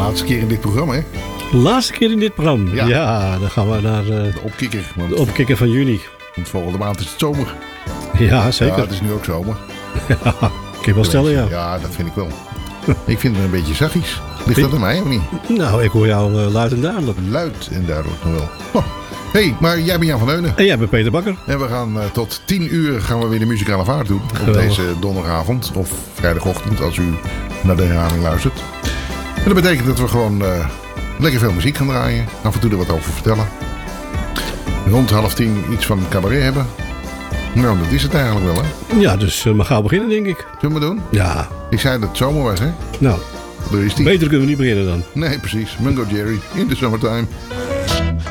Laatste keer in dit programma, hè? Laatste keer in dit programma. Ja. Ja, dan gaan we naar De opkikker. Want, de opkikker van juni. want volgende maand is het zomer. Ja, zeker. Ja, het is nu ook zomer. Ja, kun je wel stellen, ja. Ja, dat vind ik wel. Ik vind het een beetje zachtjes. Ligt dat aan mij of niet? Nou, ik hoor jou luid en duidelijk. Luid en duidelijk nog wel. Oh. Hey, maar jij bent Jan van Heunen. En jij bent Peter Bakker. En we gaan tot 10 uur gaan we weer de muzikale vaart doen. Op Geweldig. deze donderdagavond of vrijdagochtend als u naar de herhaling luistert. En dat betekent dat we gewoon lekker veel muziek gaan draaien. Af en toe er wat over vertellen. Rond 9:30 iets van cabaret hebben. Nou, dat is het eigenlijk wel, hè? Ja, dus maar gauw beginnen, denk ik. Zullen we doen? Ja, Ik zei dat het zomer was, hè? nou, Daar is die. beter kunnen we niet beginnen dan. Nee, precies. Mungo Jerry in de summertime.